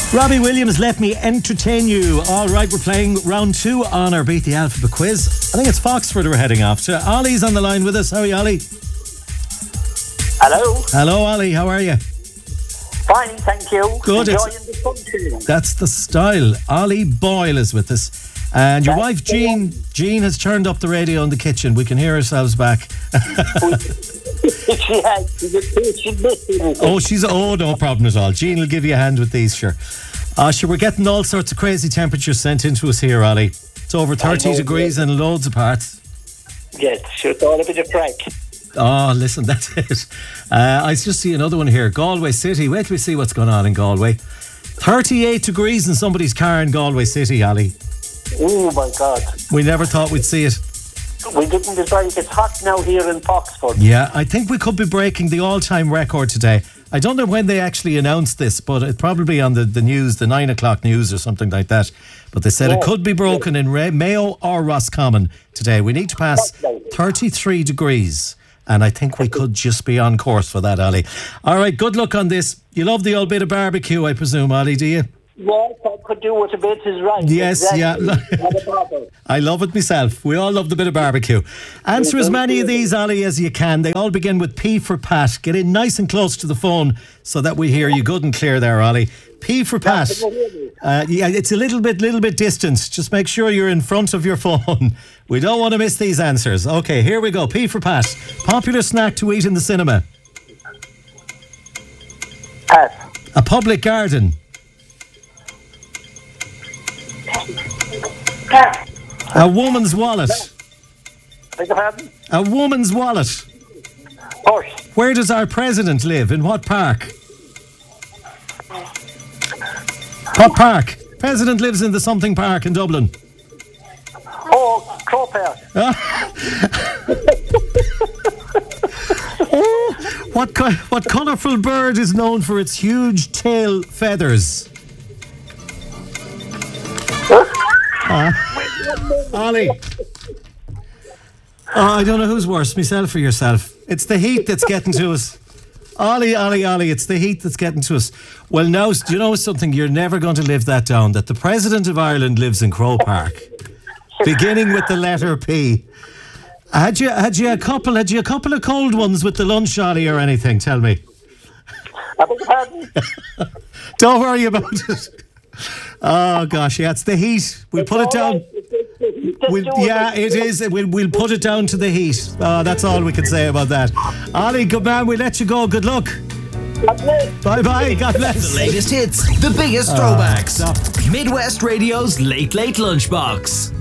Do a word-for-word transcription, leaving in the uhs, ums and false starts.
Robbie Williams, Let Me Entertain You. All right, we're playing round two on our Beat the Alphabet quiz. I think it's Foxford we're heading off to. Ollie's on the line with us. How are you, Ollie? Hello. Hello, Ollie. How are you? Fine, thank you. Good. Enjoying the sunshine. That's the style. Ollie Boyle is with us. And your That's wife, Jean, Jean has turned up the radio in the kitchen. We can hear ourselves back. She has. She's missing. Oh, she's, oh, no problem at all. Jean will give you a hand with these, sure. Uh, sure, we're getting all sorts of crazy temperatures sent into us here, Ollie. It's over thirty degrees and loads of parts. Yes, sure, it's all a bit of crack. Oh, listen, that's it. Uh, I just see another one here. Galway City. Wait till we see what's going on in Galway. thirty-eight degrees in somebody's car in Galway City, Ollie. Oh, my God. We never thought we'd see it. We didn't decide. It's hot now here in Foxford. Yeah, I think we could be breaking the all-time record today. I don't know when they actually announced this, but it's probably on the, the news, the nine o'clock news or something like that. But they said Yeah. it could be broken in Re- Mayo or Roscommon today. We need to pass thirty-three degrees. And I think we could just be on course for that, Ollie. All right, good luck on this. You love the old bit of barbecue, I presume, Ollie, do you? Yes, I could do with a bit is right. Yes, exactly. yeah. Not a bother. I love it myself. We all love the bit of barbecue. Answer as many of these, Ollie, as you can. They all begin with P for Pat. Get in nice and close to the phone so that we hear you good and clear there, Ollie. P for Pat. Uh, yeah, it's a little bit, little bit distant. Just make sure you're in front of your phone. We don't want to miss these answers. Okay, here we go. P for Pat. Popular snack to eat in the cinema. Pass. A public garden. Pass. A woman's wallet. Beg your pardon? A woman's wallet. Horse. Where does our president live? In what park? What park? President lives in the something park in Dublin. Oh, Crow Park. Oh, what co- what colourful bird is known for its huge tail feathers? uh, Ollie. Oh, I don't know who's worse, myself or yourself. It's the heat that's getting to us. Ollie, Ollie, Ollie, it's the heat that's getting to us. Well, now, do you know something? You're never going to live that down, that the President of Ireland lives in Crow Park, beginning with the letter P. Had you had you a couple had you a couple of cold ones with the lunch, Ollie, or anything? Tell me. I beg your pardon? Don't worry about it. Oh gosh, yeah, it's the heat. We'll put it down. We'll, yeah, it is. We'll, we'll put it down to the heat. Oh, that's all we can say about that. Ollie, good man, we'll let you go. Good luck. Bye bye. God bless. The latest hits, the biggest throwbacks. Midwest Radio's Late Late Lunchbox.